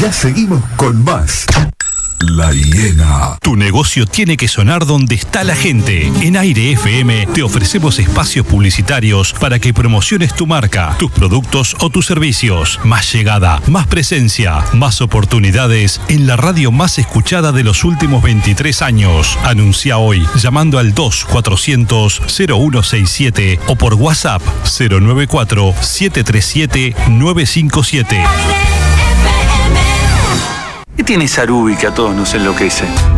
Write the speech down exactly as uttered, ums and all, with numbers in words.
Ya seguimos con más. La Hiena. Tu negocio tiene que sonar donde está la gente. En Aire F M te ofrecemos espacios publicitarios para que promociones tu marca, tus productos o tus servicios. Más llegada, más presencia, más oportunidades en la radio más escuchada de los últimos veintitrés años. Anuncia hoy llamando al dos cuatrocientos cero uno sesenta y siete o por WhatsApp cero nueve cuatro siete tres siete nueve cinco siete. ¿Qué tiene Sarubi que a todos nos enloquece?